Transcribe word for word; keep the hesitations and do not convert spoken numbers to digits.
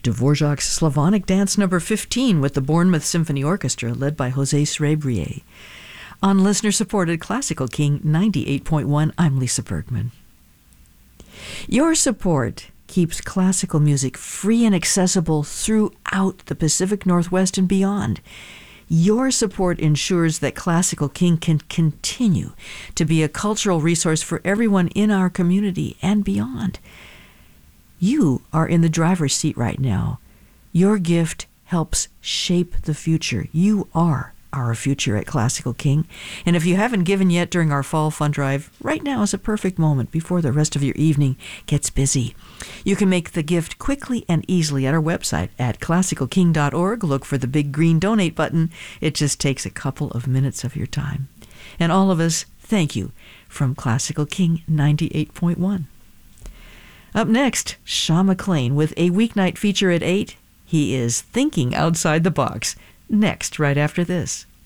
Dvorak's Slavonic Dance number fifteen with the Bournemouth Symphony Orchestra led by Jose Srebrie. On listener-supported Classical King ninety-eight point one, I'm Lisa Bergman. Your support keeps classical music free and accessible throughout the Pacific Northwest and beyond. Your support ensures that Classical King can continue to be a cultural resource for everyone in our community and beyond. You are in the driver's seat right now. Your gift helps shape the future. You are our future at Classical King. And if you haven't given yet during our fall fund drive, right now is a perfect moment before the rest of your evening gets busy. You can make the gift quickly and easily at our website at classical king dot org. Look for the big green donate button. It just takes a couple of minutes of your time. And all of us, thank you from Classical King ninety-eight point one. Up next, Shawn McLean with a weeknight feature at eight. He is thinking outside the box. Next, right after this.